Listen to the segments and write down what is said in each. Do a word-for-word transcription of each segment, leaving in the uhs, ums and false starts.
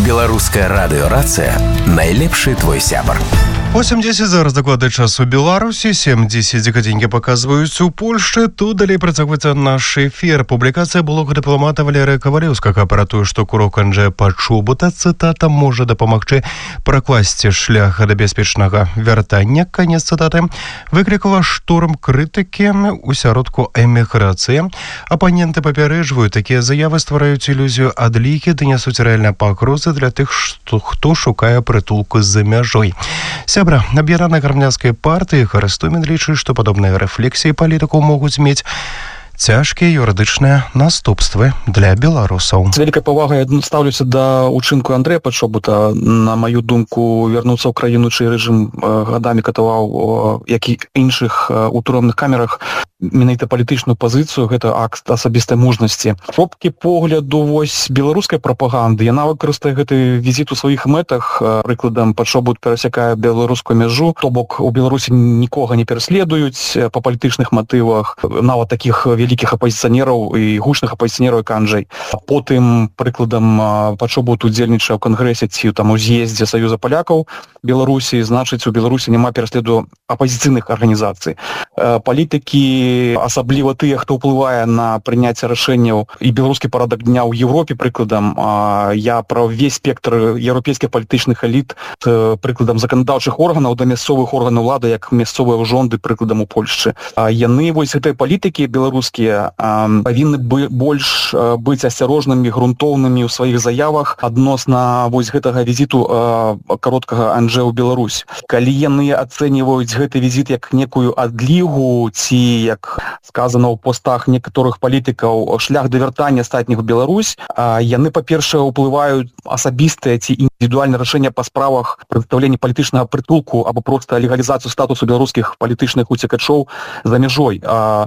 Беларуская радыёрацыя найлепшы твой сябар. восемь десять зараз дакладны час у Беларусі, сем десять гадзінькі паказваюць у Польшчы. Тут далей працягваецца наш эфір. Публікацыя блога дыпламата Валерыя Кавалеўскага пра тое, што крок Анджэя Пачобута, цытата, можа дапамагчы пракласці шлях да бяспечнага вяртання, канец цытаты, выклікала шторм крытыкі ў сяродку эміграцыі. Апаненты папярэджваюць, такія заявы ствараюць ілюзію адлігі ды нясуць рэальныя пагрозы для тых, што хто шукае прытулку з-за мяжой. Сябра аб'яднанай грамадзянскай партыі Харыстомін лічыць, што падобныя рэфлексіі палітыкаў могуць мець цяжкія юрыдычныя наступствы для беларусаў. З вялікай павагай ставлюся да учынку Андрэя Пачобута. На маю думку, вярнуцца ў краіну, чый рэжым гадамі катаваў, як і іншых у турэмных камерах, менавіта палітычную пазіцыю, гэта акт асабістай мужнасці. Кропкі погляду вось беларускай прапаганды, яна выкарыстае гэты візіт у сваіх мэтах. Прыкладам, Пачобут перасякае беларускую мяжу, то бок у Беларусі нікога не пераследуюць па палітычных матывах, нават такіх вялікіх апазіцыянераў і гучных апазіцыянераў, як Анджэй. Потым, прыкладам, Пачобут удзельнічае ў кангрэсе ці там у з'ездзе Саюза палякаў Беларусі, значыць, у Беларусі няма пераследу апазіцыйных арганізацый. Палітыкі, асабліва тыя, хто ўплывае на прыняцце рашэнняў і беларускі парадак дня ў Еўропе, прыкладам, я пра ўвесь спектр еўрапейскіх палітычных эліт, прыкладам заканадаўчых органаў да мясцовых органаў улады, як мясцовыя ўжонды, прыкладам, у Польшчы. Яны вось гэтай палітыкі беларускія павінны больш быць асцярожнымі, грунтоўнымі ў сваіх заявах адносна вось гэтага візіту кароткага Анджэя ў Беларусь. Калі яны ацэньваюць гэты візіт як некую адлігу ці, як сказано ў постах некаторых палітыкаў, шлях да вяртання астатніх у Беларусь, яны, па-першае, ўплываюць асабістыя ці індывідуальныя рашэння па справах прадстаўлення палітычнага прытулку або проста легалізацыю статусу беларускіх палітычных уцекачоў за мяжой.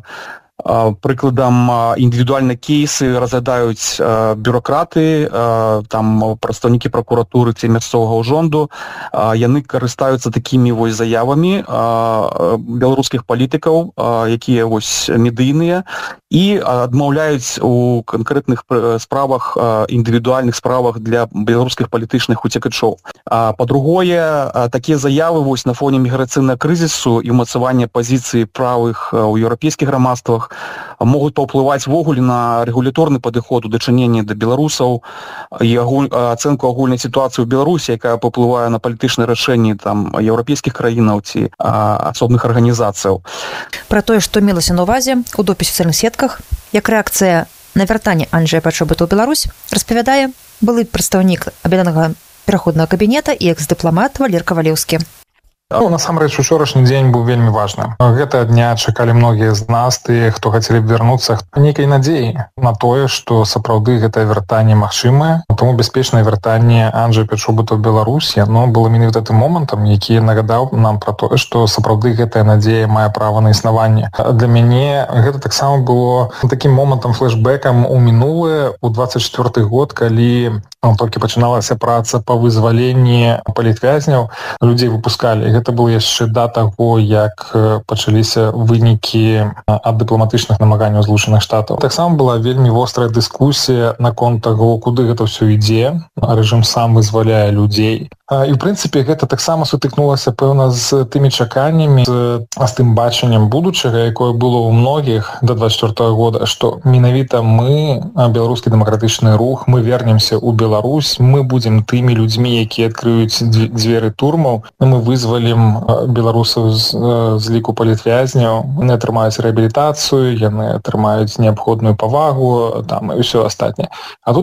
Прыкладам, індывідуальныя кейсы разглядаюць бюракраты, там прадстаўнікі пракуратуры ці мясцовага ўжонду. Яны карыстаюцца такімі вось заявамі беларускіх палітыкаў, якія вось медыйныя, і адмаўляюць у канкрэтных справах, індывідуальных справах для беларускіх палітычных уцекачоў. Па-другое, такія заявы вось на фоне міграцыйнага крызісу і ўмацавання пазіцыі правых у еўрапейскіх грамадствах могуць паўплываць ввогуле на рэгуляторны падыход у дачыненні да беларусаў і ацэнку агульнай сітуацыі ў Беларусі, якая паўплывае на палітычныя рашэнні там еўрапейскіх краінаў ці асобных арганізацыяў. Пра тое, што мелася на ўвазе у допісе ў сацыяльных сетках, як рэакцыя на вяртанне Анджэя Пачобута ў Беларусь, распавядае былы прадстаўнік аб'яднанага пераходнага кабінета і экс-дыпламат Валер Кавалеўскі. Ну, насамрэч, учорашні дзень быў вельмі важны. Гэтага дня чакалі многія з нас, тыя, хто хацелі б вярнуцца, нейкай надзеі на тое, што сапраўды гэтае вяртанне магчымае. Таму бяспечнае вяртанне Анджэя Пачобута ў Беларусь, яно было менавіта тым момантам, які нагадаў нам пра тое, што сапраўды гэтая надзея мае права на існаванне. Для мяне гэта таксама было такім момантам, флэшбэкам у мінулае, у дваццаць чвёрты год, калі толькі пачыналася праца па вызваленні палітвязняў, людзей выпускалі. Гэта было яшчэ да таго, як пачаліся вынікі ад дыпламатычных намаганняў Злучаных Штатаў. Таксама была вельмі вострая дыскусія наконт таго, куды гэта ўсё ідзе. Рэжым сам вызваляе людзей. І, ў прынцыпе, гэта таксама сутыкнулася, пэўна, з тымі чаканнямі, з, з тым бачаннем будучага, якое было ў многіх да дваццаць чвёртага года, што менавіта мы, беларускі дэмакратычны рух, мы вернемся ў Беларусь, мы будзем тымі людзьмі, якія адкрыюць дзверы турмаў, мы вызвалім беларусаў з, з ліку палітвязняў, яны атрымаюць рэабілітацыю, яны атрымаюць неабходную павагу, там, і ўсё астатняе. А тут